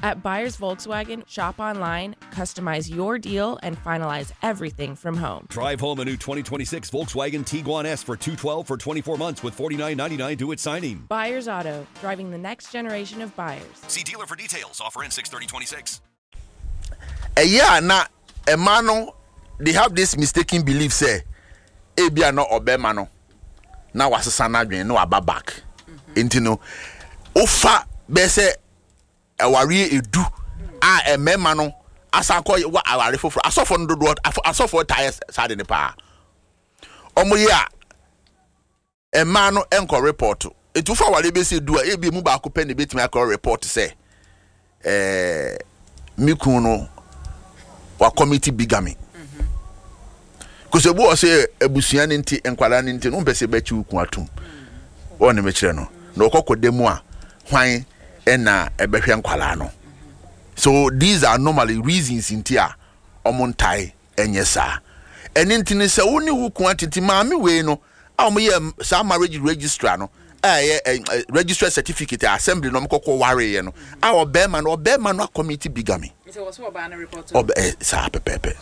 At Buyers Volkswagen, shop online, customize your deal, and finalize everything from home. Drive home a new 2026 Volkswagen Tiguan S for $212 for 24 months with $49.99 due at signing. Buyers Auto, driving the next generation of buyers. See dealer for details. Offer ends 6/30/26. Na emano they have this mistaken belief say ebia no obema no na wasesa na dwen no aba back. Intino ofa be say awari edu a emema no asakọ wa awari foforo asofo no dodo asofo tires sade ne pa omoye a ema no enko report etufa awari be se du a ebi mu ba ko pe ne betimi akọ report say mikun no wa committee bigamy kusebu o say ebusuan nti enkwala nti no pese ba chi ukun atum won ne me kire no na okokodemu a hwan ena ebehwe nkwala no. So these are normally reasons intia omontai enyesa enintini se woni wukun atiti maami we no a omoye sa marriage registrar no register certificate assembly no mkoko ware ye no a obema no committee bigamy it was so ba na report sa pepepe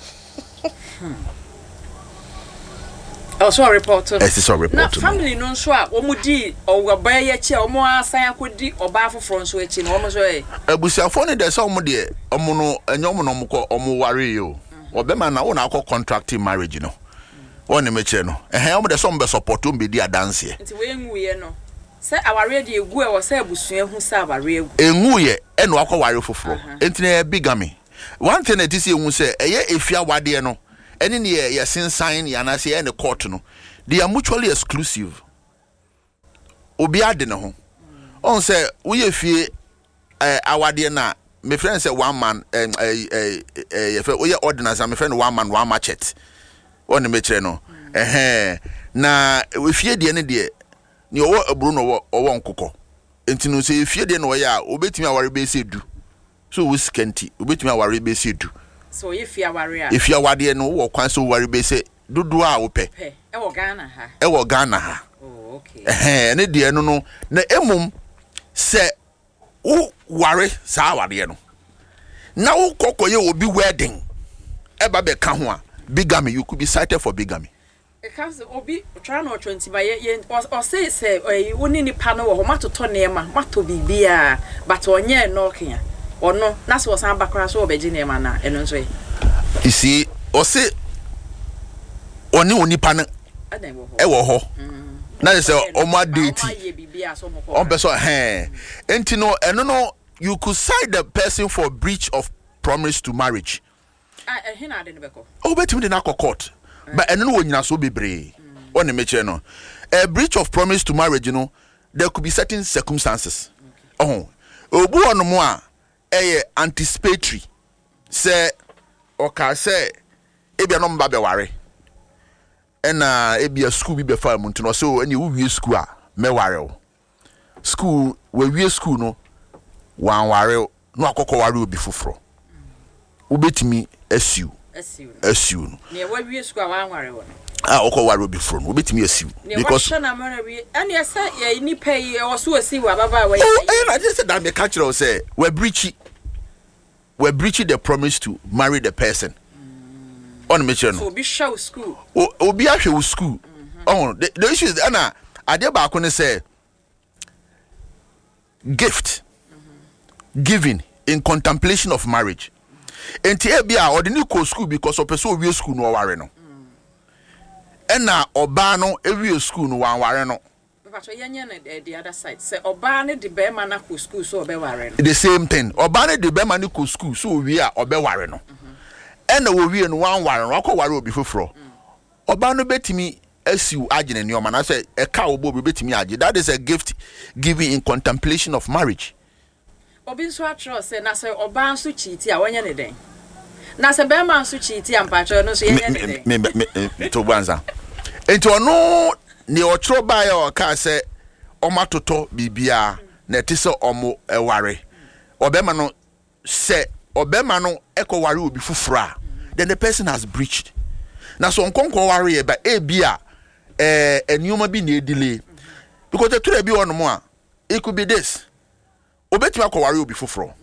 also a reporter. It's a reporter. Na family no so a omudi oba ye che omo asan akodi oba foforo so echi na omo so e. Abusiafo ne de so omo de omo no enyom no mko omo ware yo. Obema na wo na akọ contracting marriage no. Won ne meche no. Omo de so omo be support omo be di dance ye. Nti we enwu ye no. Se aware de egu e wo se abusua hu se aware egu. Enwu ye e no akọ ware foforo. Enti na bigamy. One thing that is ehun se eye efia wade no. Any near sign yanasi any court no, they are mutually exclusive. Obiade no ho. On say we fie awade na my friend say one man we ordinance my friend one man one machete. On the metre no. Na we fie de ne de ni owo aburu no owo nkokọ. Enti no say fie de no ya obetimi aware be se du. So we scanty obetimi aware be se du. So if you are no wo kwan so worry be say dodo a wo pe e wo Ghana ha oh okay ne de no na emum se wo ware sa ware no na wo kokoye obi wedding e ba be ka ho a bigamy you could be cited for bigamy because obi try no 20 by or say woni ni pa no wo matoto nema mato bibia but onye no kia or no, that's what I'm back across over Virginia, man. And you see, or say, only pan ewo ho. Now you say, oh my deity. On person, and no, you could cite the person for breach of promise to marriage. Oh, bet me the narco court, but and no one you so be brave. On the matter, no, a breach of promise to marriage, you know, there could be certain circumstances. Oh, no more. Anticipatory say oka say ebia no mba be ware ena ebia school bi be fa mu ntino so eni wo wie school a me ware o school we wie school no wan ware no akokọ ware obi foforo obetimi asiu no ne we wie school a wan ware wo okọ ware obi foforo no obetimi asiu because na mara wie eni esa ye ni pay o so asiu ababa we I just said that me catch you say we're breaching the promise to marry the person. On mission. So be show school. Obi a show school. Oh, the issue is Anna. I did back when say gift giving in contemplation of marriage. And Bia or the new school because of person real school no ware no. And now Obano every school no one ware no. But the other side say Obane the Bema na ku school so be ware no. The same thing. Obane the Bema na ku school so we are obe ware no. And we no one ware no akọ ware obi foforo. Obano betimi asiu agene ne o man say e ka obo betimi age. That is a gift given in contemplation of marriage. Obi so atro say na say oban so chiti a wonye ne den. Na say Bema so chiti am patro no so yenye ne den. Me to banza. Enti ono ni otro ba ya o ka se omatoto bibia na ti se omo eware obema no se obema no ekọ ware obi fufura then the person has breached na so nkonko ware e ba e bia enioma bi na delay because the truth be on mo a it could be this obetima akọ ware obi fufuro